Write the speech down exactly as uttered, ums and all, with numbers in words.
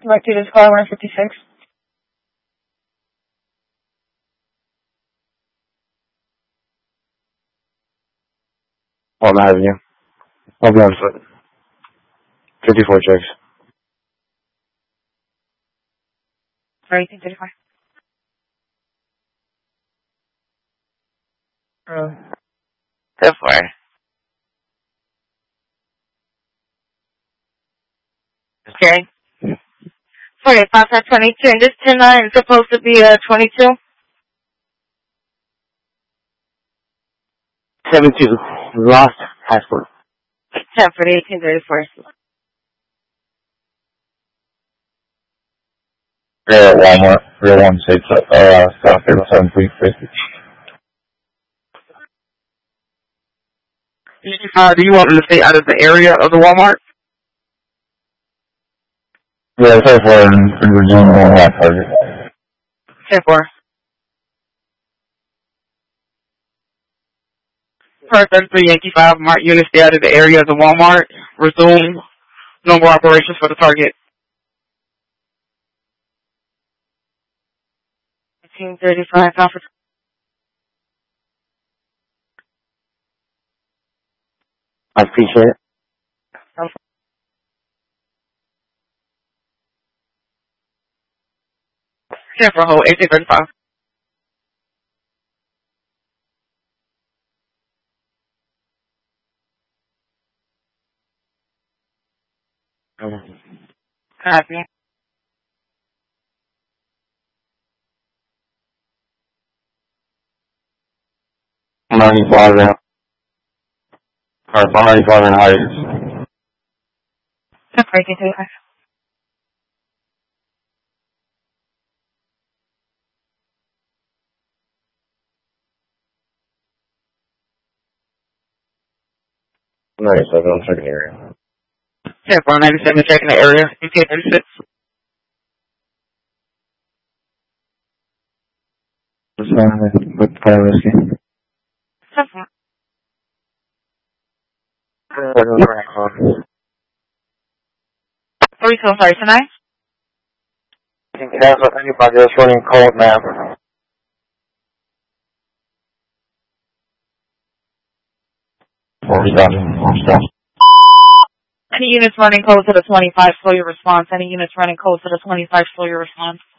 Direct to this car one fifty-six. Palm Avenue. I'll be on foot. fifty-four checks. Sorry, eighteen thirty-five. Oh. That's fine. Okay. Okay, five five twenty-two, and this ten nine is supposed to be uh twenty-two? seven two. Lost passport. ten for the eighteen thirty-four. Real Walmart. Real one six. Uh, South April seven three fifty. Uh, do you want them to stay out of the area of the Walmart? Yeah, ten four in Virginia Walmart target. ten four. Per thirty-three Yankee five, mark units stay out of the area of the Walmart. Resume. No more operations for the target. eighteen thirty-five, conference. I appreciate it. ten for hold, eighteen thirty-five. Copy. ninety-five and, or ninety-five and Heights. That's right, eighteen thirty-five. ninety-seven, I'm checking the area. ten four ninety-seven, checking the area. U K thirty-six. What's wrong with, with Fire Whiskey? ten four. Three two, sorry, tonight? Can cancel anybody that's running cold, ma'am. Four stop. Four stop. Any units running code to the twenty-five, slow your response. Any units running code to the twenty-five, slow your response.